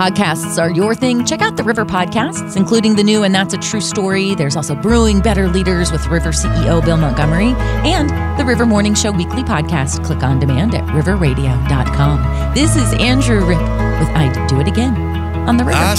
podcasts are your thing, check out the River podcasts, including the new And That's a True Story. There's also Brewing Better Leaders with River CEO Bill Montgomery and the River Morning Show weekly podcast. Click on demand at riverradio.com. This is Andrew Ripp with I'd Do It Again on the River.